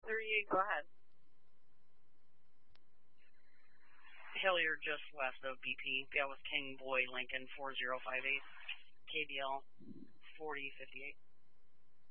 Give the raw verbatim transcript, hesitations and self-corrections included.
thirty-eight, go ahead. Hilliard just west of B P. That was King Boy Lincoln four zero five eight. K B L forty fifty-eight.